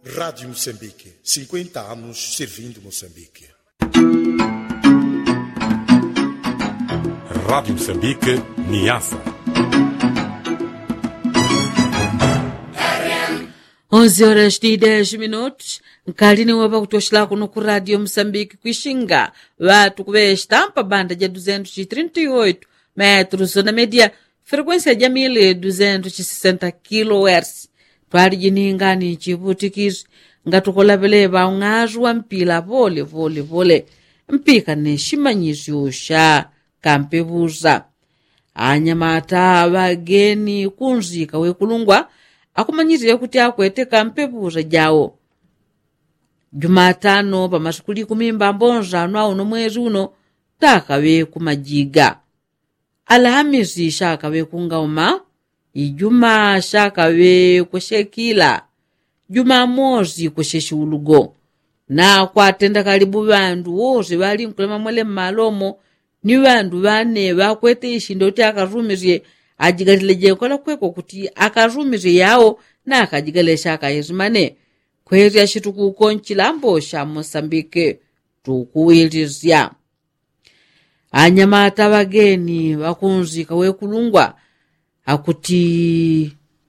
Rádio Moçambique, 50 anos servindo Moçambique. Rádio Moçambique, Niassa. 11:10 nkalini wapa kutoshela kuno ku Radio Moçambique kuixinga watu kuvestampa banda ja 238 metros na média frequência ja 1260 kHz twali jiningani chivutikisi ngatukolavelewa ung'azu wa mpila vole mpika ne ximanyiso xa kampevuza anyamata vageni kunzika wekulungwa akumanyizire kuti akwete kampevuza jawo Jumatano pa masukuli kumimba mbonjano auno mwezi uno takawe kumajiga Alhamisi shakawe kungauma Ijuma shakawe kushekila Jumamosi kusheshiulugo na kwatenda karibu vandu wose vali nkulema mwele mmalomo ni vandu vane vakwete ishindo ti akarumirie ajigalile kola kweko kuti akarumirie yawo na akajigalesha akayezimane kwezi ashitukuko nchilambo sha Moçambique tukuwilizya anyamata vageni vakunzika wekulungwa akuti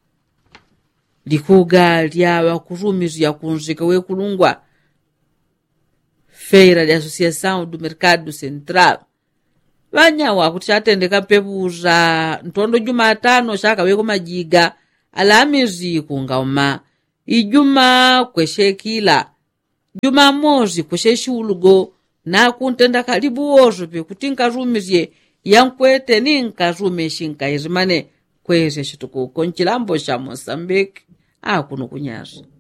likuga lya vakurumizya kunzika wekulungwa Feira de Associação do Mercado Central vanyawa kuti atendeka mpevuza ntondo Jumatano shakawe kumajiga Alhamisi kungauma Ijuma kweshekila Jumamosi kweshexiulugo na kuntenda karibu wozo pe kuti nkarumirie yankwete ni nkarume xinkayizimane kweze xitukuko nchilambo xa Moçambique akuno kunyazo